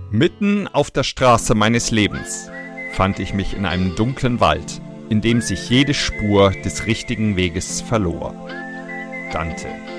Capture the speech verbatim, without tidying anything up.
Mitten auf der Straße meines Lebens fand ich mich in einem dunklen Wald, in dem sich jede Spur des richtigen Weges verlor. Dante.